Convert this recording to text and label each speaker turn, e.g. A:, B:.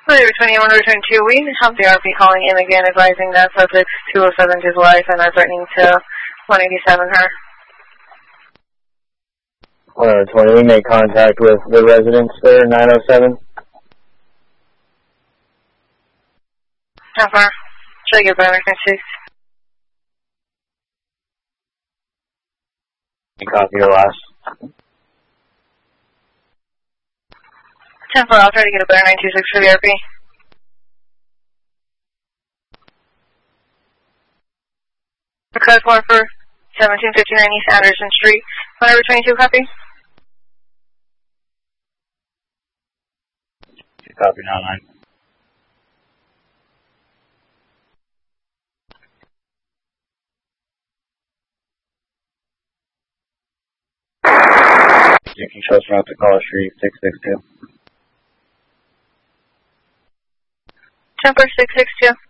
A: Flight 21 return 2, we have the RP calling in again advising that subject 207 is life and are threatening to 187 her.
B: 120, we made contact with the residents there, 907.
A: How far? Should I get by return 6?
B: You copy your last.
A: 10-4, I'll try to get a better 926 for the RP. Request 1 for 1759 East Anderson Street. Whenever 22, copy.
B: Copy now, 9. You can trust route to College Street, 662.
A: 10-4, 662.